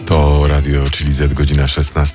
To Radio Chili Z, godzina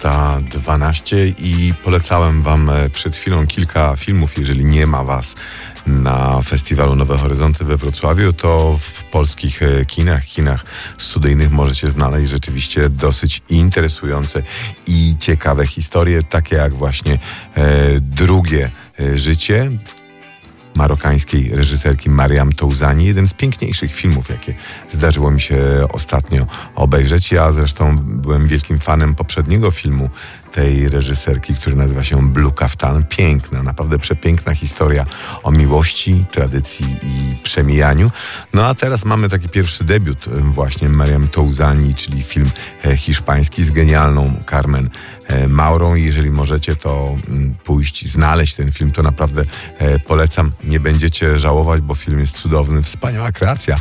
16:12 i polecałem wam przed chwilą kilka filmów. Jeżeli nie ma was na festiwalu Nowe Horyzonty we Wrocławiu, to w polskich kinach studyjnych możecie znaleźć rzeczywiście dosyć interesujące i ciekawe historie, takie jak właśnie Drugie życie marokańskiej reżyserki Mariam Touzani. Jeden z piękniejszych filmów, jakie zdarzyło mi się ostatnio obejrzeć. Ja zresztą byłem wielkim fanem poprzedniego filmu tej reżyserki, który nazywa się Blue Kaftan. Piękna, naprawdę przepiękna historia o miłości, tradycji i przemijaniu. No a teraz mamy taki pierwszy debiut właśnie Mariam Touzani, czyli film hiszpański z genialną Carmen Maurą. Jeżeli możecie, to pójść, znaleźć ten film, to naprawdę polecam. Nie będziecie żałować, bo film jest cudowny, wspaniała kreacja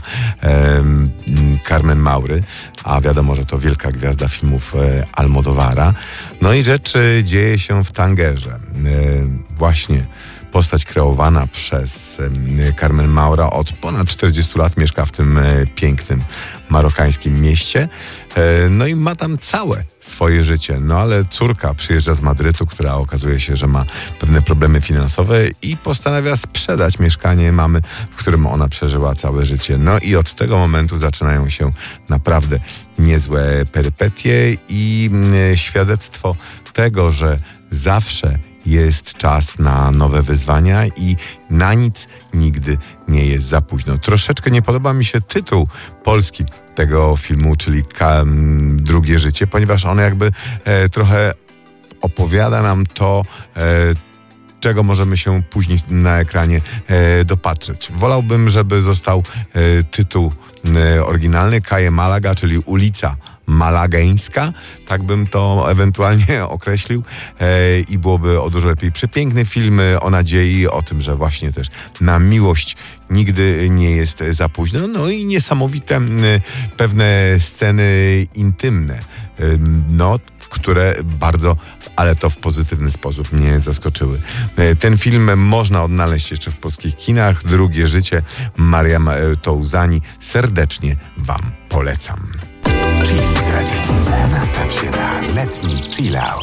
Carmen Maury, a wiadomo, że to wielka gwiazda filmów Almodóvara. No i rzecz dzieje się w Tangerze. Właśnie postać kreowana przez Carmen Maura od ponad 40 lat mieszka w tym pięknym marokańskim mieście. No i ma tam całe swoje życie. No ale córka przyjeżdża z Madrytu, która okazuje się, że ma pewne problemy finansowe i postanawia sprzedać mieszkanie mamy, w którym ona przeżyła całe życie. No i od tego momentu zaczynają się naprawdę niezłe perypetie i świadectwo tego, że zawsze jest czas na nowe wyzwania i na nic nigdy nie jest za późno. Troszeczkę nie podoba mi się tytuł polski tego filmu, czyli Drugie życie, ponieważ on jakby trochę opowiada nam to, czego możemy się później na ekranie dopatrzeć. Wolałbym, żeby został tytuł oryginalny Calle Malaga, czyli ulica malagańska, tak bym to ewentualnie określił i byłoby o dużo lepiej. Przepiękny film o nadziei, o tym, że właśnie też na miłość nigdy nie jest za późno. No i niesamowite pewne sceny intymne, które bardzo, ale to w pozytywny sposób mnie zaskoczyły. Ten film można odnaleźć jeszcze w polskich kinach. Drugie życie Mariam Touzani. Serdecznie wam polecam. Chili Z. Nastaw się na letni chill out.